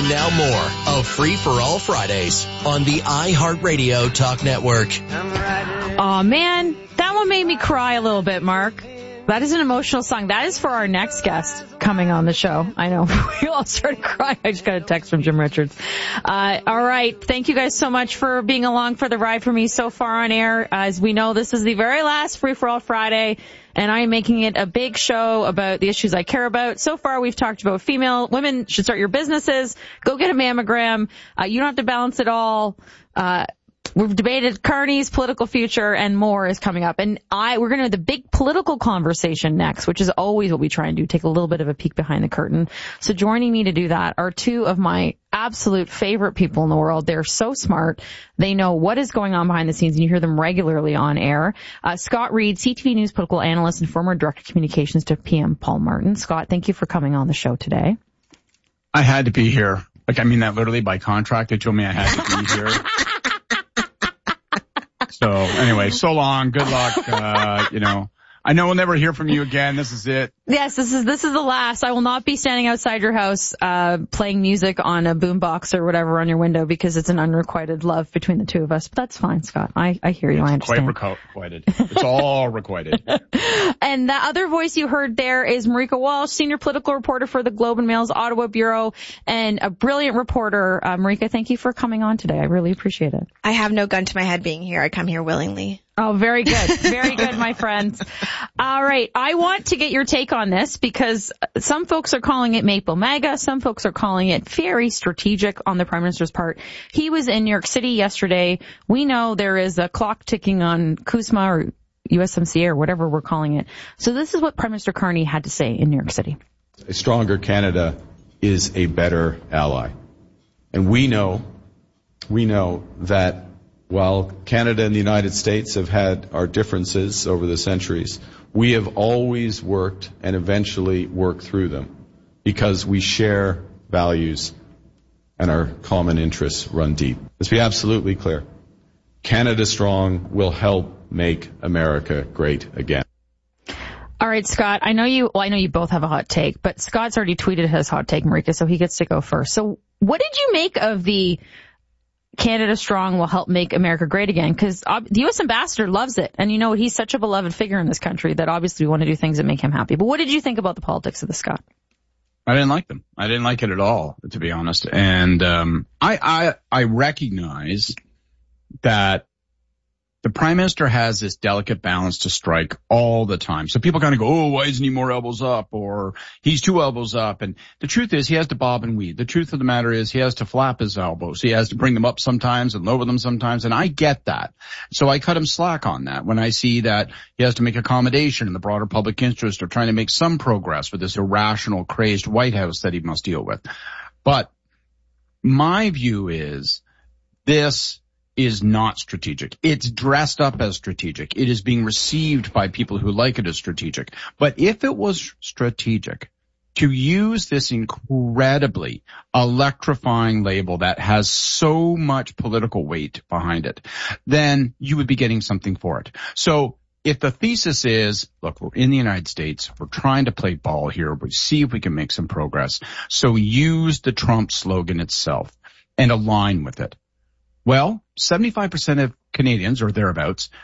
And now more of Free for All Fridays on the iHeartRadio Talk Network. Oh man, that one made me cry a little bit, Mark. That is an emotional song. That is for our next guest coming on the show. I know. We all started crying. I just got a text from Jim Richards. All right. Thank you guys so much for being along for the ride for me so far on air. As we know, this is the very last Free for All Friday, and I am making it a big show about the issues I care about. So far, we've talked about women should start your businesses, go get a mammogram. You don't have to balance it all. We've debated Carney's political future, and more is coming up. And we're going to have the big political conversation next, which is always what we try and do, take a little bit of a peek behind the curtain. So joining me to do that are two of my absolute favorite people in the world. They're so smart. They know what is going on behind the scenes, and you hear them regularly on air. Scott Reed, CTV News political analyst and former director of communications to PM Paul Martin. Scott, thank you for coming on the show today. I had to be here. I mean that literally by contract. They told me I had to be here. So anyway, so long. Good luck. I know we'll never hear from you again. This is it. Yes, this is the last. I will not be standing outside your house, playing music on a boombox or whatever on your window because it's an unrequited love between the two of us. But that's fine, Scott. I hear you. I understand. Quite requited. It's all requited. And the other voice you heard there is Marika Walsh, senior political reporter for the Globe and Mail's Ottawa Bureau, and a brilliant reporter. Marika, thank you for coming on today. I really appreciate it. I have no gun to my head being here. I come here willingly. Oh, very good. Very good, my friends. All right. I want to get your take on this because some folks are calling it Maple MAGA. Some folks are calling it very strategic on the Prime Minister's part. He was in New York City yesterday. We know there is a clock ticking on CUSMA or USMCA or whatever we're calling it. So this is what Prime Minister Carney had to say in New York City. A stronger Canada is a better ally. And we know that while Canada and the United States have had our differences over the centuries, we have always worked and eventually worked through them because we share values and our common interests run deep. Let's be absolutely clear. Canada Strong will help make America great again. All right, Scott, I know you both have a hot take, but Scott's already tweeted his hot take, Marika, so he gets to go first. So what did you make of the Canada Strong will help make America great again? Because the U.S. ambassador loves it. And he's such a beloved figure in this country that obviously we want to do things that make him happy. But what did you think about the politics of this, Scott? I didn't like them. I didn't like it at all, to be honest. And I recognize that the Prime Minister has this delicate balance to strike all the time. So people kind of go, oh, why isn't he more elbows up? Or he's 2 elbows up. And the truth is he has to bob and weave. The truth of the matter is he has to flap his elbows. He has to bring them up sometimes and lower them sometimes. And I get that. So I cut him slack on that when I see that he has to make accommodation in the broader public interest or trying to make some progress with this irrational, crazed White House that he must deal with. But my view is this is not strategic. It's dressed up as strategic. It is being received by people who like it as strategic. But if it was strategic to use this incredibly electrifying label that has so much political weight behind it, then you would be getting something for it. So if the thesis is, look, we're in the United States, we're trying to play ball here, we see if we can make some progress. So use the Trump slogan itself and align with it. Well, 75% of Canadians or thereabouts